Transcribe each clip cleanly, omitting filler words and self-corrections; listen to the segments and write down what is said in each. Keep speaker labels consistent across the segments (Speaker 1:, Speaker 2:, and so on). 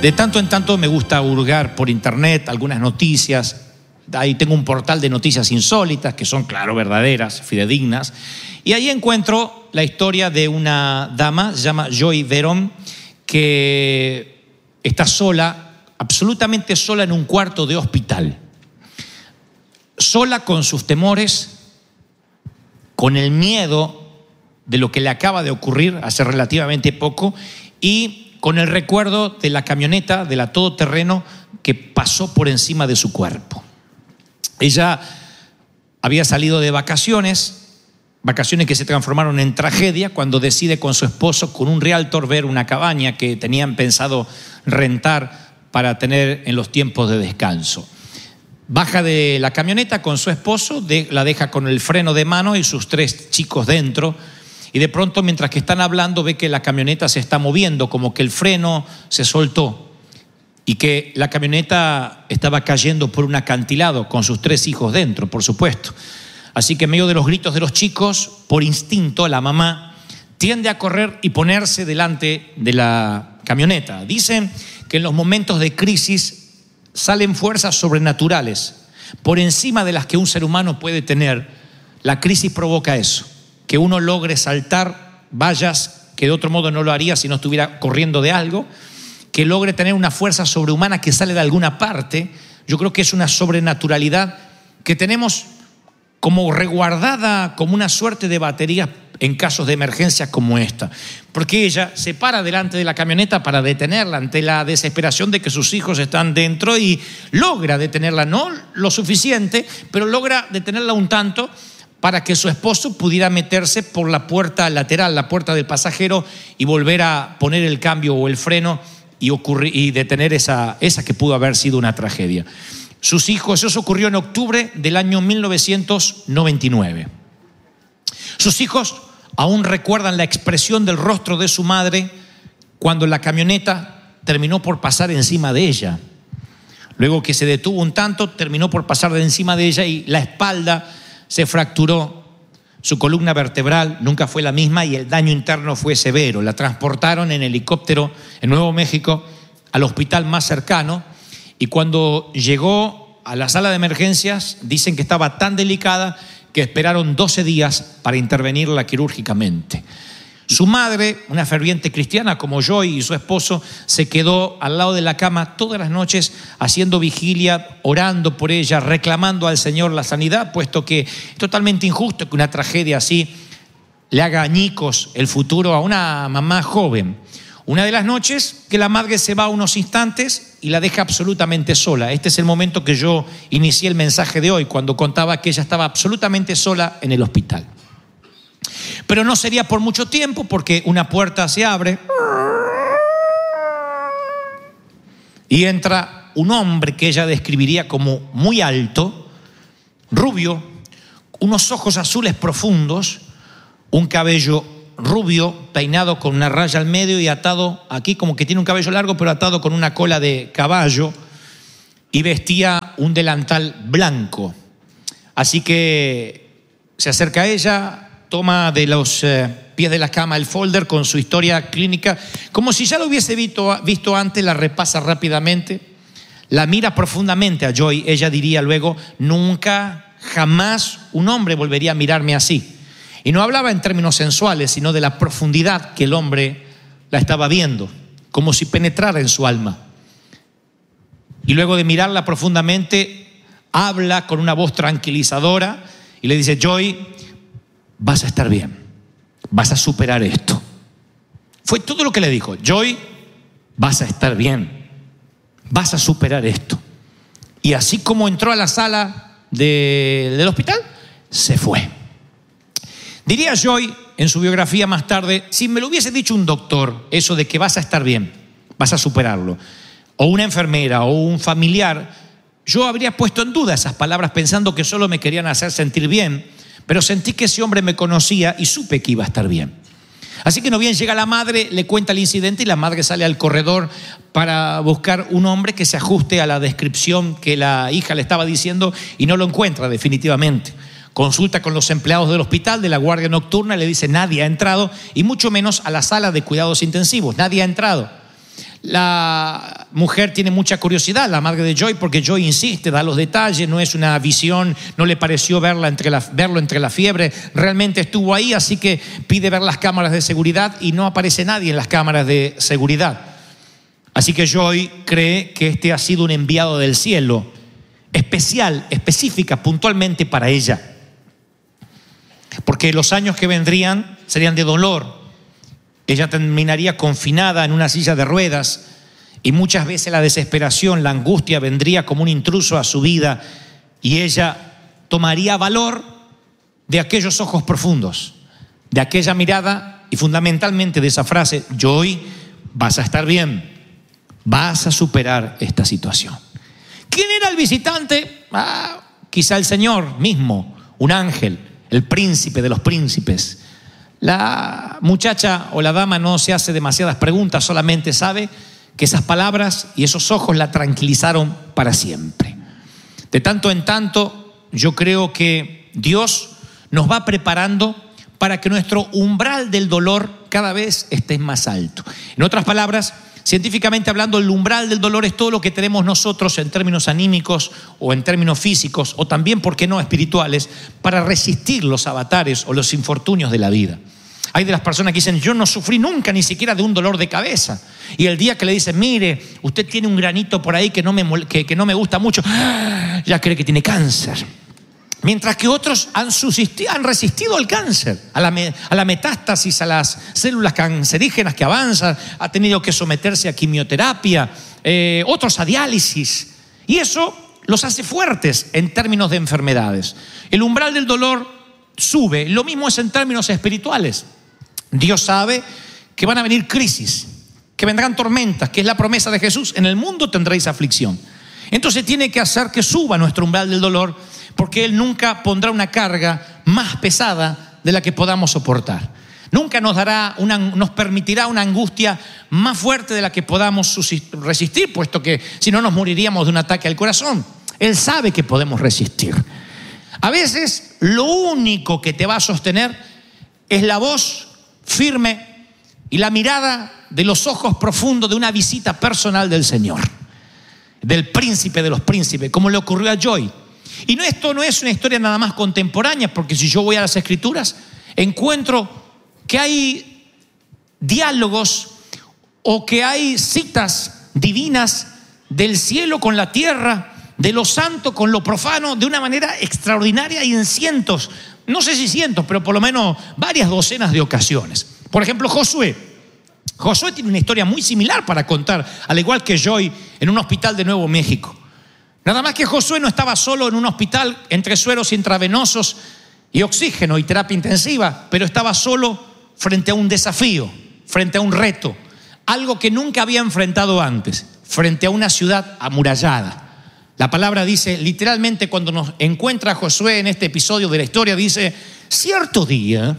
Speaker 1: De tanto en tanto me gusta hurgar por internet algunas noticias. Ahí tengo un portal de noticias insólitas que son, claro, verdaderas, fidedignas. Y ahí encuentro la historia de una dama, se llama Joy Verón, que está sola, absolutamente sola en un cuarto de hospital. Sola con sus temores, con el miedo de lo que le acaba de ocurrir hace relativamente poco y con el recuerdo de la camioneta, de la todoterreno que pasó por encima de su cuerpo. Ella había salido de vacaciones que se transformaron en tragedia cuando decide con su esposo, con un realtor, ver una cabaña que tenían pensado rentar para tener en los tiempos de descanso. Baja de la camioneta con su esposo, la deja con el freno de mano y sus 3 chicos dentro. Y de pronto, mientras que están hablando, ve que la camioneta se está moviendo, como que el freno se soltó y que la camioneta estaba cayendo por un acantilado con sus 3 hijos dentro, por supuesto. Así que en medio de los gritos de los chicos, por instinto, la mamá tiende a correr y ponerse delante de la camioneta. Dicen que en los momentos de crisis salen fuerzas sobrenaturales por encima de las que un ser humano puede tener. La crisis provoca eso, que uno logre saltar vallas que de otro modo no lo haría si no estuviera corriendo de algo, que logre tener una fuerza sobrehumana que sale de alguna parte. Yo creo que es una sobrenaturalidad que tenemos como resguardada, como una suerte de batería en casos de emergencia como esta. Porque ella se para delante de la camioneta para detenerla ante la desesperación de que sus hijos están dentro y logra detenerla, no lo suficiente, pero logra detenerla un tanto para que su esposo pudiera meterse por la puerta lateral, la puerta del pasajero, y volver a poner el cambio o el freno y detener esa que pudo haber sido una tragedia. Sus hijos, eso ocurrió en octubre del año 1999. Sus hijos aún recuerdan la expresión del rostro de su madre cuando la camioneta terminó por pasar encima de ella. Luego que se detuvo un tanto, terminó por pasar de encima de ella y la espalda se fracturó, su columna vertebral nunca fue la misma y el daño interno fue severo. La transportaron en helicóptero en Nuevo México al hospital más cercano y cuando llegó a la sala de emergencias dicen que estaba tan delicada que esperaron 12 días para intervenirla quirúrgicamente. Su madre, una ferviente cristiana como Joy y su esposo, se quedó al lado de la cama todas las noches haciendo vigilia, orando por ella, reclamando al Señor la sanidad, puesto que es totalmente injusto que una tragedia así le haga añicos el futuro a una mamá joven. Una de las noches que la madre se va unos instantes y la deja absolutamente sola. Este es el momento que yo inicié el mensaje de hoy, cuando contaba que ella estaba absolutamente sola en el hospital. Pero no sería por mucho tiempo, porque una puerta se abre y entra un hombre que ella describiría como muy alto, rubio, unos ojos azules profundos, un cabello rubio peinado con una raya al medio y atado aquí, como que tiene un cabello largo pero atado con una cola de caballo, y vestía un delantal blanco. Así que se acerca a ella, toma de los pies de la cama el folder con su historia clínica, como si ya lo hubiese visto antes, la repasa rápidamente, la mira profundamente a Joy. Ella diría luego: nunca, jamás un hombre volvería a mirarme así. Y no hablaba en términos sensuales, sino de la profundidad que el hombre la estaba viendo, como si penetrara en su alma. Y luego de mirarla profundamente, habla con una voz tranquilizadora y le dice: Joy, vas a estar bien, vas a superar esto. Fue todo lo que le dijo. Joy, vas a estar bien, vas a superar esto. Y así como entró a la sala del hospital, se fue. Diría Joy en su biografía más tarde: si me lo hubiese dicho un doctor, eso de que vas a estar bien, vas a superarlo, o una enfermera o un familiar, yo habría puesto en duda esas palabras pensando que solo me querían hacer sentir bien. Pero sentí que ese hombre me conocía y supe que iba a estar bien. Así que no bien llega la madre, le cuenta el incidente y la madre sale al corredor para buscar un hombre que se ajuste a la descripción que la hija le estaba diciendo y no lo encuentra definitivamente. Consulta con los empleados del hospital, de la guardia nocturna, le dice: nadie ha entrado, y mucho menos a la sala de cuidados intensivos, nadie ha entrado. La mujer tiene mucha curiosidad, la madre de Joy, porque Joy insiste, da los detalles, no es una visión, no le pareció verlo entre la fiebre, realmente estuvo ahí, así que pide ver las cámaras de seguridad y no aparece nadie en las cámaras de seguridad. Así que Joy cree que este ha sido un enviado del cielo, especial, específica, puntualmente para ella. Porque los años que vendrían serían de dolor. Ella terminaría confinada en una silla de ruedas y muchas veces la desesperación, la angustia vendría como un intruso a su vida y ella tomaría valor de aquellos ojos profundos, de aquella mirada y fundamentalmente de esa frase: Joy, vas a estar bien, vas a superar esta situación. ¿Quién era el visitante? Quizá el Señor mismo, un ángel, el príncipe de los príncipes. La muchacha o la dama no se hace demasiadas preguntas, solamente sabe que esas palabras y esos ojos la tranquilizaron para siempre. De tanto en tanto, yo creo que Dios nos va preparando para que nuestro umbral del dolor cada vez esté más alto. En otras palabras, científicamente hablando, el umbral del dolor es todo lo que tenemos nosotros en términos anímicos o en términos físicos o también, ¿por qué no?, espirituales, para resistir los avatares o los infortunios de la vida. Hay de las personas que dicen: yo no sufrí nunca ni siquiera de un dolor de cabeza. Y el día que le dicen: mire, usted tiene un granito por ahí que no me gusta mucho, ya cree que tiene cáncer. Mientras que otros han resistido al cáncer, a la metástasis, a las células cancerígenas que avanzan, ha tenido que someterse a quimioterapia, otros a diálisis. Y eso los hace fuertes en términos de enfermedades. El umbral del dolor sube. Lo mismo es en términos espirituales. Dios sabe que van a venir crisis, que vendrán tormentas, que es la promesa de Jesús: en el mundo tendréis aflicción. Entonces tiene que hacer que suba nuestro umbral del dolor, porque Él nunca pondrá una carga más pesada de la que podamos soportar. Nunca nos permitirá una angustia más fuerte de la que podamos resistir, puesto que si no nos moriríamos de un ataque al corazón. Él sabe que podemos resistir. A veces lo único que te va a sostener es la voz firme y la mirada de los ojos profundos de una visita personal del Señor, del príncipe de los príncipes, como le ocurrió a Joy. Y esto no es una historia nada más contemporánea, porque si yo voy a las Escrituras, encuentro que hay diálogos o que hay citas divinas del cielo con la tierra, de lo santo con lo profano, de una manera extraordinaria y en cientos, no sé si cientos, pero por lo menos varias docenas de ocasiones. Por ejemplo, Josué tiene una historia muy similar para contar, al igual que Joy, en un hospital de Nuevo México. Nada más que Josué no estaba solo en un hospital entre sueros intravenosos y oxígeno y terapia intensiva, pero estaba solo frente a un desafío, frente a un reto, algo que nunca había enfrentado antes, frente a una ciudad amurallada. La palabra dice, literalmente, cuando nos encuentra Josué en este episodio de la historia, dice: cierto día,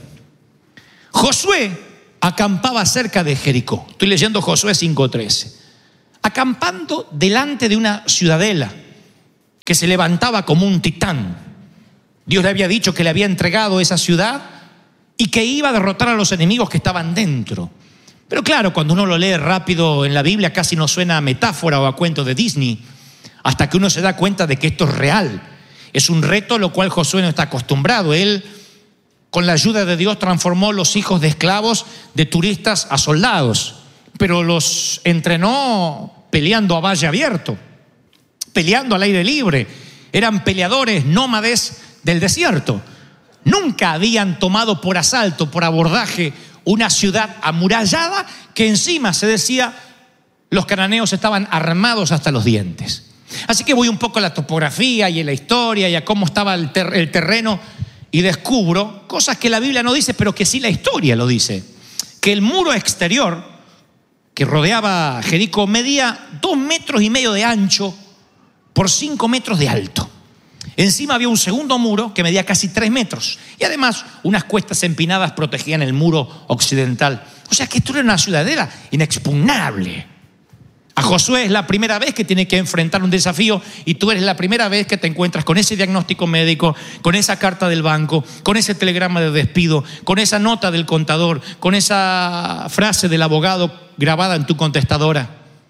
Speaker 1: Josué acampaba cerca de Jericó. Estoy leyendo Josué 5:13. Acampando delante de una ciudadela que se levantaba como un titán. Dios le había dicho que le había entregado esa ciudad y que iba a derrotar a los enemigos que estaban dentro. Pero claro, cuando uno lo lee rápido en la Biblia, casi no suena a metáfora o a cuento de Disney, hasta que uno se da cuenta de que esto es real. Es un reto a lo cual Josué no está acostumbrado. Él, con la ayuda de Dios, transformó los hijos de esclavos de turistas a soldados, pero los entrenó peleando a valle abierto, peleando al aire libre. Eran peleadores nómades del desierto. Nunca habían tomado por asalto, por abordaje, una ciudad amurallada que encima se decía los cananeos estaban armados hasta los dientes. Así que voy un poco a la topografía y a la historia y a cómo estaba el terreno y descubro cosas que la Biblia no dice, pero que sí la historia lo dice. Que el muro exterior que rodeaba Jericó medía 2,5 metros de ancho por 5 metros de alto. Encima había un segundo muro que medía casi 3 metros. Y además unas cuestas empinadas protegían el muro occidental. O sea que esto era una ciudadela inexpugnable. A Josué es la primera vez que tiene que enfrentar un desafío y tú eres la primera vez que te encuentras con ese diagnóstico médico, con esa carta del banco, con ese telegrama de despido, con esa nota del contador, con esa frase del abogado grabada en tu contestadora.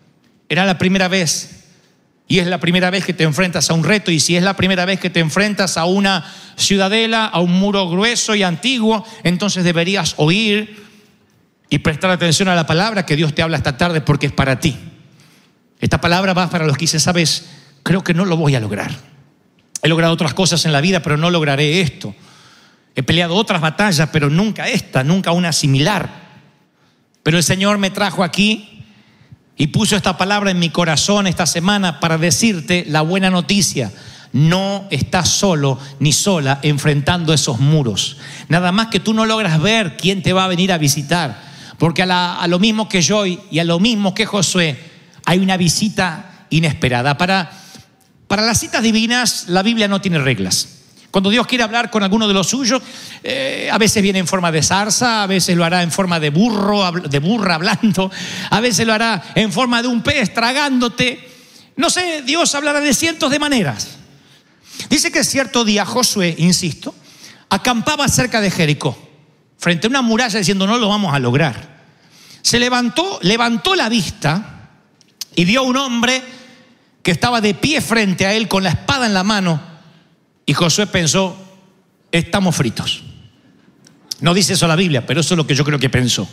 Speaker 1: era la primera vez. Y es la primera vez que te enfrentas a un reto. Y si es la primera vez que te enfrentas a una ciudadela, a un muro grueso y antiguo, entonces deberías oír y prestar atención a la palabra que Dios te habla esta tarde, porque es para ti. Esta palabra va para los que dicen, sabes, creo que no lo voy a lograr. He logrado otras cosas en la vida, pero no lograré esto. He peleado otras batallas, pero nunca esta, nunca una similar. Pero el Señor me trajo aquí y puso esta palabra en mi corazón esta semana para decirte la buena noticia. No estás solo ni sola enfrentando esos muros. Nada más que tú no logras ver quién te va a venir a visitar. Porque a lo mismo que yo y a lo mismo que Josué, hay una visita inesperada. Para las citas divinas, la Biblia no tiene reglas. Cuando Dios quiere hablar con alguno de los suyos, a veces viene en forma de zarza, a veces lo hará en forma de burra hablando, a veces lo hará en forma de un pez tragándote. No sé, Dios hablará de cientos de maneras. Dice que cierto día Josué, insisto, acampaba cerca de Jericó, frente a una muralla diciendo, no lo vamos a lograr. Se levantó la vista y vio a un hombre que estaba de pie frente a él con la espada en la mano. Y Josué pensó, estamos fritos. No dice eso la Biblia, pero eso es lo que yo creo que pensó.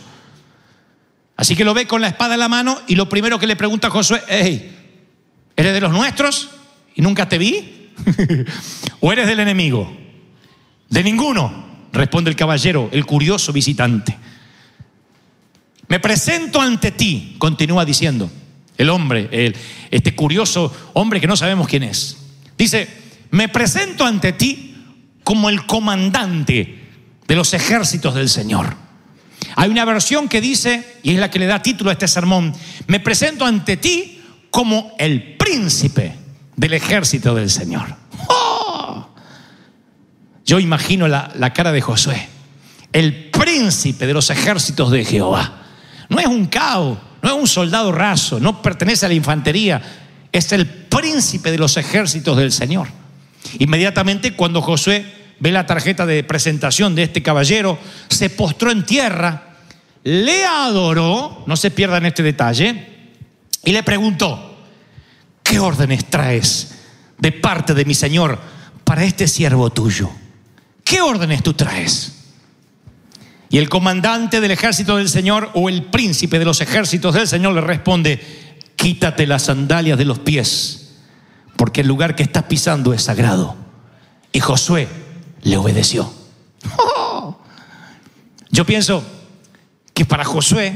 Speaker 1: Así que lo ve con la espada en la mano y lo primero que le pregunta a Josué, hey, ¿eres de los nuestros y nunca te vi? ¿O eres del enemigo? De ninguno, responde el caballero, el curioso visitante. Me presento ante ti, continúa diciendo el hombre, este curioso hombre que no sabemos quién es. Dice, me presento ante ti como el comandante de los ejércitos del Señor. Hay una versión que dice, y es la que le da título a este sermón, me presento ante ti como el príncipe del ejército del Señor. ¡Oh! Yo imagino la cara de Josué, el príncipe de los ejércitos de Jehová. No es un cabo, no es un soldado raso, no pertenece a la infantería, es el príncipe de los ejércitos del Señor. Inmediatamente cuando Josué ve la tarjeta de presentación de este caballero, se postró en tierra, le adoró, no se pierdan este detalle, y le preguntó, ¿qué órdenes traes de parte de mi Señor para este siervo tuyo? ¿Qué órdenes tú traes? Y el comandante del ejército del Señor, o el príncipe de los ejércitos del Señor, le responde, quítate las sandalias de los pies, porque el lugar que estás pisando es sagrado. Y Josué le obedeció. ¡Oh! Yo pienso que para Josué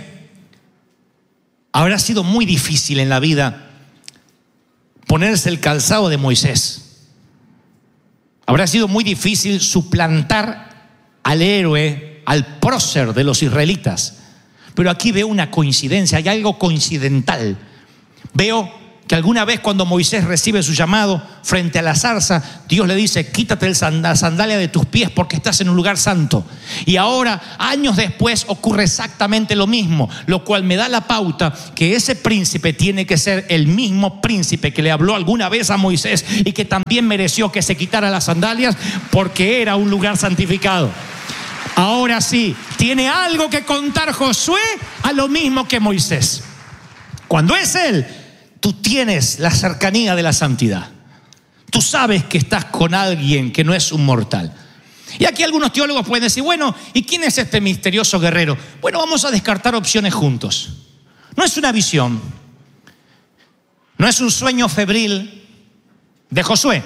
Speaker 1: habrá sido muy difícil en la vida ponerse el calzado de Moisés. Habrá sido muy difícil suplantar al héroe, al prócer de los israelitas. Pero aquí veo una coincidencia, hay algo coincidental. Veo que alguna vez cuando Moisés recibe su llamado frente a la zarza, Dios le dice, quítate la sandalia de tus pies porque estás en un lugar santo. Y ahora, años después, ocurre exactamente lo mismo, lo cual me da la pauta que ese príncipe tiene que ser el mismo príncipe que le habló alguna vez a Moisés y que también mereció que se quitara las sandalias porque era un lugar santificado. Ahora sí, tiene algo que contar Josué a lo mismo que Moisés. Cuando es él, tú tienes la cercanía de la santidad. Tú sabes que estás con alguien que no es un mortal. Y aquí algunos teólogos pueden decir, bueno, ¿y quién es este misterioso guerrero? Bueno, vamos a descartar opciones juntos. No es una visión, no es un sueño febril de Josué.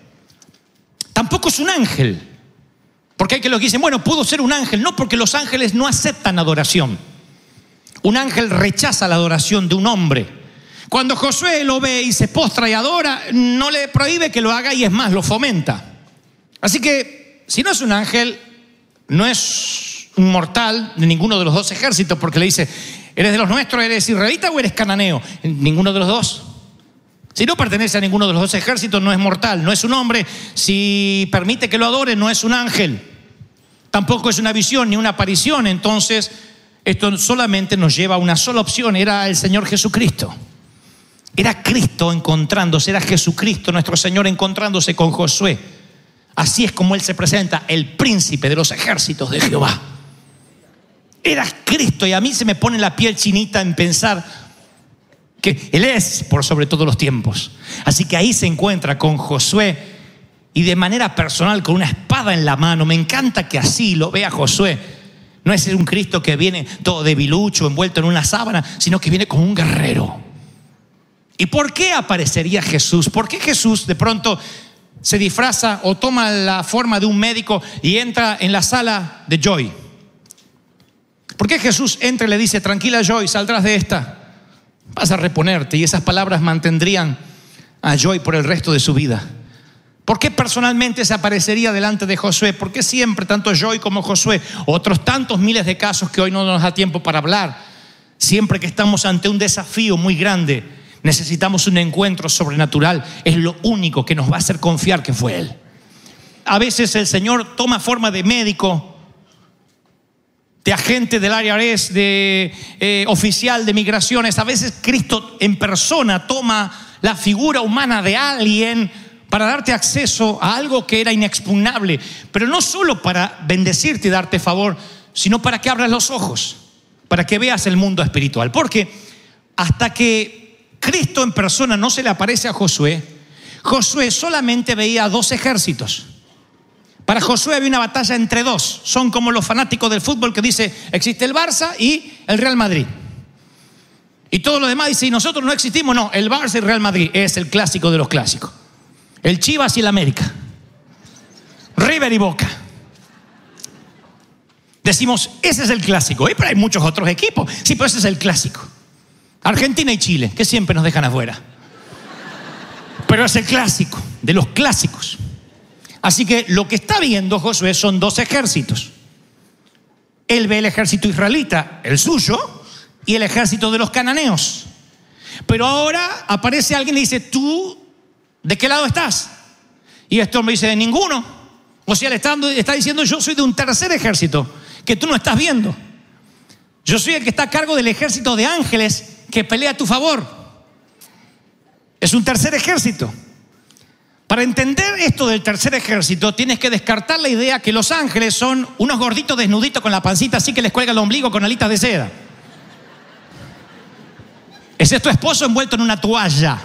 Speaker 1: Tampoco es un ángel. Porque hay que los que dicen, bueno, pudo ser un ángel. No, porque los ángeles no aceptan adoración. Un ángel rechaza la adoración de un hombre. Cuando Josué lo ve y se postra y adora, no le prohíbe que lo haga y es más, lo fomenta. Así que, si no es un ángel, no es un mortal de ninguno de los dos ejércitos, porque le dice, ¿eres de los nuestros, eres israelita o eres cananeo? Ninguno de los dos. Si no pertenece a ninguno de los dos ejércitos, no es mortal, no es un hombre. Si permite que lo adore, no es un ángel. Tampoco es una visión ni una aparición. Entonces, esto solamente nos lleva a una sola opción, era el Señor Jesucristo. Era Cristo encontrándose, era Jesucristo nuestro Señor encontrándose con Josué. Así es como Él se presenta, el príncipe de los ejércitos de Jehová. Era Cristo, y a mí se me pone la piel chinita en pensar que Él es por sobre todos los tiempos. Así que ahí se encuentra con Josué y de manera personal con una espada en la mano. Me encanta que así lo vea Josué. No es un Cristo que viene todo debilucho, envuelto en una sábana, sino que viene como un guerrero. ¿Y por qué aparecería Jesús? ¿Por qué Jesús de pronto se disfraza o toma la forma de un médico y entra en la sala de Joy? ¿Por qué Jesús entra y le dice: tranquila Joy, saldrás de esta, vas a reponerte? Y esas palabras mantendrían a Joy por el resto de su vida. ¿Por qué personalmente se aparecería delante de Josué? ¿Por qué siempre, tanto Joy como Josué, otros tantos miles de casos que hoy no nos da tiempo para hablar? Siempre que estamos ante un desafío muy grande, necesitamos un encuentro sobrenatural. Es lo único que nos va a hacer confiar que fue Él. A veces el Señor toma forma de médico, de agente del IRS, de oficial de migraciones. A veces Cristo en persona toma la figura humana de alguien para darte acceso a algo que era inexpugnable, pero no solo para bendecirte y darte favor, sino para que abras los ojos, para que veas el mundo espiritual. Porque hasta que Cristo en persona no se le aparece a Josué, Josué solamente veía 2 ejércitos. Para Josué había una batalla entre 2. Son como los fanáticos del fútbol que dice: existe el Barça y el Real Madrid. Y todo lo demás dice: y nosotros no existimos. No, el Barça y el Real Madrid es el clásico de los clásicos. El Chivas y el América, River y Boca. Decimos: ese es el clásico. Pero hay muchos otros equipos. Sí, pero ese es el clásico. Argentina y Chile, que siempre nos dejan afuera. Pero es el clásico de los clásicos. Así que lo que está viendo Josué son 2 ejércitos. Él ve el ejército israelita, el suyo, y el ejército de los cananeos. Pero ahora aparece alguien y dice: ¿tú de qué lado estás? Y este hombre dice: de ninguno. O sea, le está diciendo: yo soy de un tercer ejército que tú no estás viendo. Yo soy el que está a cargo del ejército de ángeles que pelea a tu favor. Es un tercer ejército. Para entender esto del tercer ejército, tienes que descartar la idea que los ángeles son unos gorditos desnuditos con la pancita así que les cuelga el ombligo con alitas de seda. Ese es tu esposo envuelto en una toalla.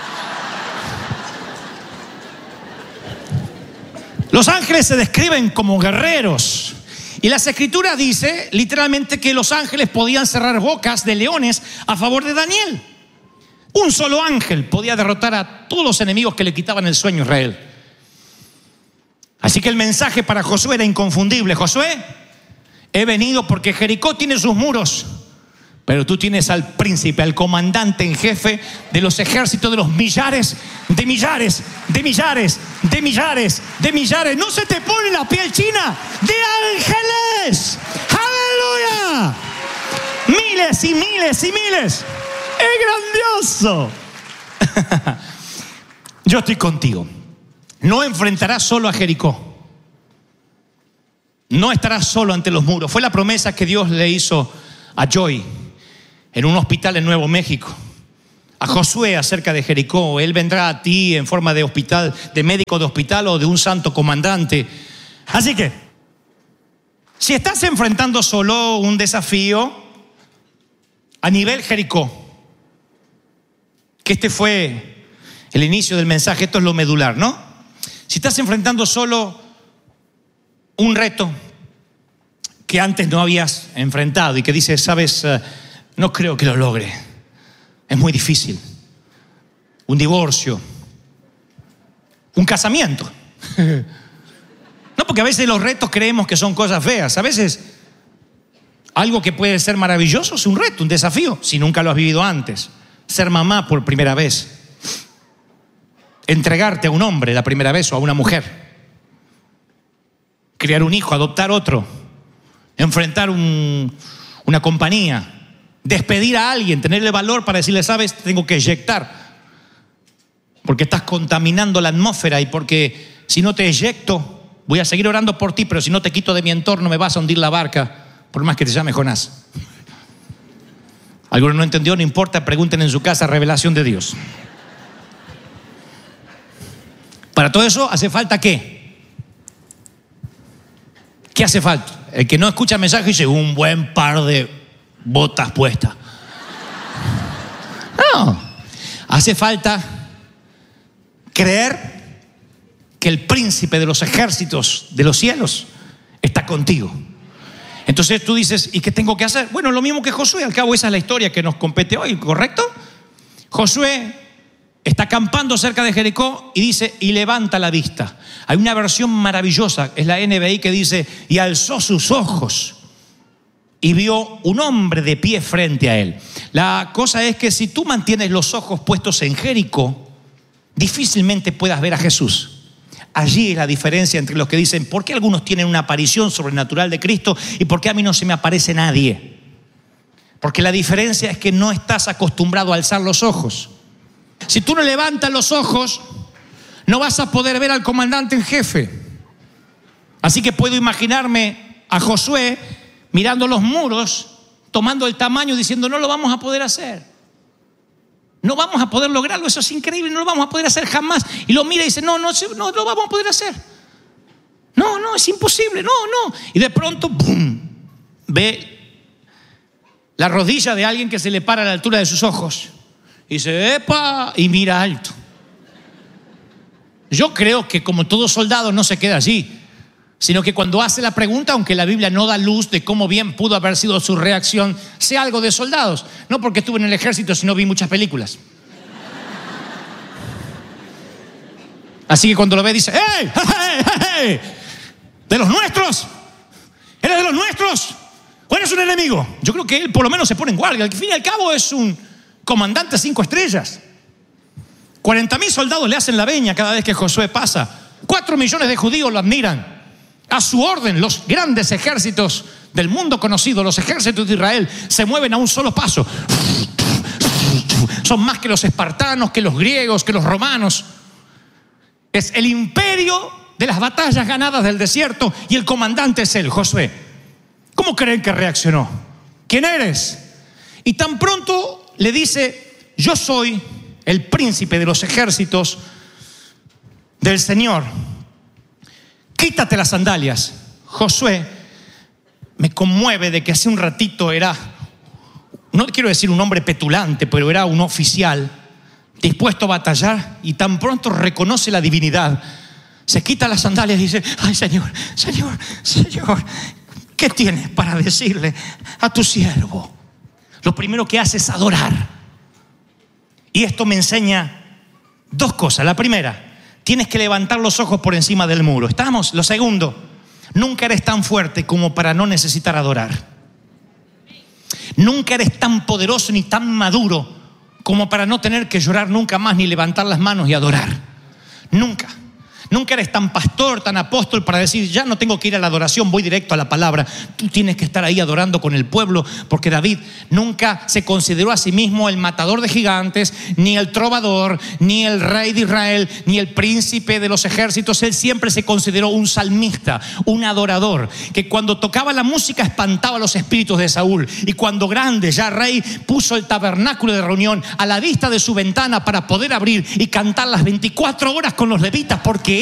Speaker 1: Los ángeles se describen como guerreros. Y las escrituras dice literalmente que los ángeles podían cerrar bocas de leones a favor de Daniel. Un solo ángel podía derrotar a todos los enemigos que le quitaban el sueño a Israel. Así que el mensaje para Josué era inconfundible: Josué, he venido porque Jericó tiene sus muros, pero tú tienes al príncipe, al comandante en jefe de los ejércitos de los millares, de millares, de millares, de millares, de millares. ¿No se te pone la piel china? ¡De ángeles! ¡Aleluya! Miles y miles y miles. ¡Es grandioso! Yo estoy contigo. No enfrentarás solo a Jericó. No estarás solo ante los muros. Fue la promesa que Dios le hizo a Joy en un hospital en Nuevo México. A Josué acerca de Jericó: Él vendrá a ti en forma de hospital, de médico de hospital o de un santo comandante. Así que, si estás enfrentando solo un desafío a nivel Jericó, que este fue el inicio del mensaje, esto es lo medular, ¿no? Si estás enfrentando solo un reto que antes no habías enfrentado y que dices: sabes, no creo que lo logre, es muy difícil. Un divorcio, un casamiento. No, porque a veces los retos creemos que son cosas feas. A veces algo que puede ser maravilloso es un reto, un desafío, si nunca lo has vivido antes. Ser mamá por primera vez, entregarte a un hombre la primera vez o a una mujer, criar un hijo, adoptar otro, enfrentar una compañía, despedir a alguien, tener el valor para decirle: sabes, tengo que eyectar porque estás contaminando la atmósfera, y porque si no te eyecto voy a seguir orando por ti, pero si no te quito de mi entorno me vas a hundir la barca, por más que te llame Jonás. ¿Alguno no entendió? No importa, pregunten en su casa. Revelación de Dios. Para todo eso hace falta ¿qué? ¿Qué hace falta? El que no escucha el mensaje dice: un buen par de botas puestas. No. Hace falta creer que el príncipe de los ejércitos de los cielos está contigo. Entonces tú dices, ¿y qué tengo que hacer? Bueno, lo mismo que Josué. Al cabo esa es la historia que nos compete hoy, ¿correcto? Josué está acampando cerca de Jericó y dice, y levanta la vista. Hay una versión maravillosa, es la NBI, que dice, y alzó sus ojos y vio un hombre de pie frente a él. La cosa es que si tú mantienes los ojos puestos en Jericó, difícilmente puedas ver a Jesús. Allí es la diferencia entre los que dicen, ¿por qué algunos tienen una aparición sobrenatural de Cristo y por qué a mí no se me aparece nadie? Porque la diferencia es que no estás acostumbrado a alzar los ojos. Si tú no levantas los ojos, no vas a poder ver al comandante en jefe. Así que puedo imaginarme a Josué mirando los muros, tomando el tamaño, diciendo, no lo vamos a poder hacer. No vamos a poder lograrlo, eso es increíble, no lo vamos a poder hacer jamás. Y lo mira y dice, no lo vamos a poder hacer. No, es imposible, no. Y de pronto, ¡pum!, ve la rodilla de alguien que se le para a la altura de sus ojos. Y dice, ¡epa!, y mira alto. Yo creo que como todo soldado no se queda allí, sino que cuando hace la pregunta, aunque la Biblia no da luz de cómo bien pudo haber sido su reacción, sé algo de soldados. No porque estuve en el ejército, sino vi muchas películas. Así que cuando lo ve dice, ¡hey! ¿De los nuestros? ¿Eres de los nuestros? ¿O eres un enemigo? Yo creo que él por lo menos se pone en guardia. Al fin y al cabo es un comandante 5 estrellas. 40,000 soldados le hacen la veña cada vez que Josué pasa. 4 millones de judíos lo admiran. A su orden, los grandes ejércitos del mundo conocido, los ejércitos de Israel, se mueven a un solo paso. Son más que los espartanos, que los griegos, que los romanos. Es el imperio de las batallas ganadas del desierto y el comandante es él, Josué. ¿Cómo creen que reaccionó? ¿Quién eres? Y tan pronto le dice, yo soy el príncipe de los ejércitos del Señor. Quítate las sandalias. Josué me conmueve de que hace un ratito era, no quiero decir un hombre petulante, pero era un oficial dispuesto a batallar, y tan pronto reconoce la divinidad, se quita las sandalias y dice, ay Señor, ¿qué tienes para decirle a tu siervo? Lo primero que hace es adorar. Y esto me enseña dos cosas. La primera, tienes que levantar los ojos por encima del muro. ¿Estamos? Lo segundo, nunca eres tan fuerte como para no necesitar adorar. Nunca eres tan poderoso ni tan maduro como para no tener que llorar nunca más ni levantar las manos y adorar. Nunca. Nunca eres tan pastor, tan apóstol para decir, ya no tengo que ir a la adoración, voy directo a la palabra. Tú tienes que estar ahí adorando con el pueblo, porque David nunca se consideró a sí mismo el matador de gigantes, ni el trovador, ni el rey de Israel, ni el príncipe de los ejércitos. Él siempre se consideró un salmista, un adorador, que cuando tocaba la música espantaba a los espíritus de Saúl. Y cuando grande, ya rey, puso el tabernáculo de reunión a la vista de su ventana para poder abrir y cantar las 24 horas con los levitas, porque